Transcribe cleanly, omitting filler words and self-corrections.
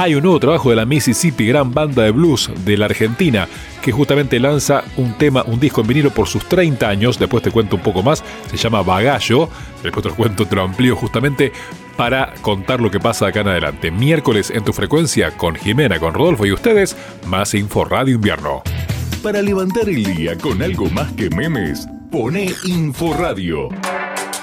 hay un nuevo trabajo de la Mississippi, gran banda de blues de la Argentina, que justamente lanza un disco en vinilo por sus 30 años. Después te cuento un poco más, se llama Bagallo. Después te lo cuento, te lo amplío justamente para contar lo que pasa acá en adelante. Miércoles en tu frecuencia con Jimena, con Rodolfo y ustedes, más Info Radio Invierno. Para levantar el día con algo más que memes, pone Info Radio.